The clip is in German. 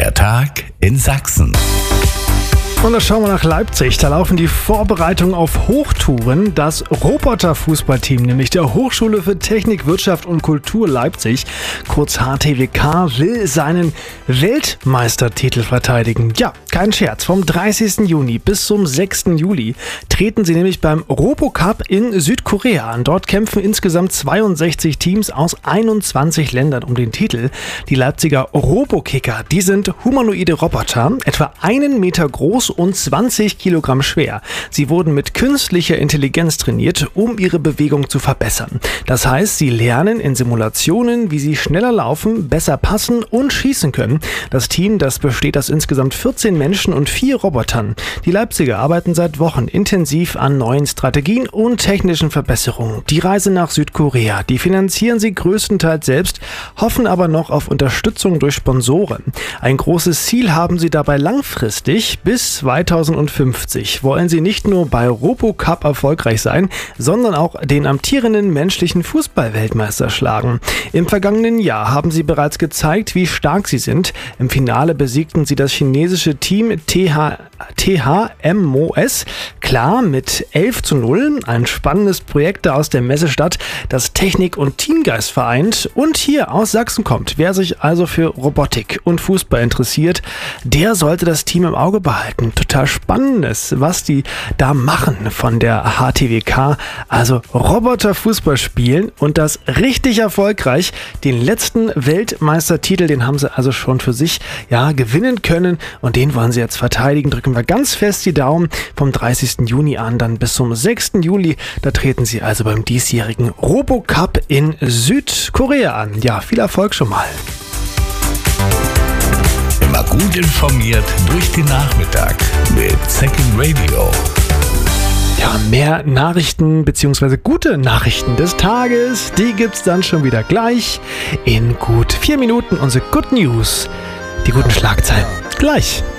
Der Tag in Sachsen. Und da schauen wir nach Leipzig. Da laufen die Vorbereitungen auf Hochtouren. Das Roboterfußballteam, nämlich der Hochschule für Technik, Wirtschaft und Kultur Leipzig, kurz HTWK, will seinen Weltmeistertitel verteidigen. Ja, kein Scherz. Vom 30. Juni bis zum 6. Juli treten sie nämlich beim RoboCup in Südkorea an. Dort kämpfen insgesamt 62 Teams aus 21 Ländern um den Titel. Die Leipziger Robokicker, die sind humanoide Roboter, etwa 1 Meter groß und 20 Kilogramm schwer. Sie wurden mit künstlicher Intelligenz trainiert, um ihre Bewegung zu verbessern. Das heißt, sie lernen in Simulationen, wie sie schneller laufen, besser passen und schießen können. Das Team, das besteht aus insgesamt 14 Menschen und 4 Robotern. Die Leipziger arbeiten seit Wochen intensiv an neuen Strategien und technischen Verbesserungen. Die Reise nach Südkorea, die finanzieren sie größtenteils selbst, hoffen aber noch auf Unterstützung durch Sponsoren. Ein großes Ziel haben sie dabei langfristig. Bis 2050 wollen sie nicht nur bei RoboCup erfolgreich sein, sondern auch den amtierenden menschlichen Fußball-Weltmeister schlagen. Im vergangenen Jahr haben sie bereits gezeigt, wie stark sie sind. Im Finale besiegten sie das chinesische Team THMOS, klar mit 11:0. Ein spannendes Projekt aus der Messestadt, das Technik und Teamgeist vereint und hier aus Sachsen kommt. Wer sich also für Robotik und Fußball interessiert, der sollte das Team im Auge behalten. Total Spannendes, was die da machen von der HTWK. Also Roboterfußball spielen und das richtig erfolgreich. Den letzten Weltmeistertitel, den haben sie also schon für sich gewinnen können und den wollen sie jetzt verteidigen. Drücken wir ganz fest die Daumen vom 30. Juni an, dann bis zum 6. Juli. Da treten sie also beim diesjährigen RoboCup in Südkorea an. Ja, viel Erfolg schon mal. Immer gut informiert durch den Nachmittag mit Second Radio. Ja, mehr Nachrichten bzw. gute Nachrichten des Tages, die gibt's dann schon wieder gleich in gut 4 Minuten. Unsere Good News, die guten Schlagzeilen. Gleich.